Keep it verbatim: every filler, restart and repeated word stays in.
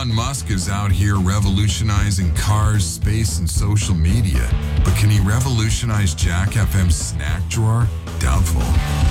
Elon Musk is out here revolutionizing cars, space, and social media. But can he revolutionize Jack F M's snack drawer? Doubtful.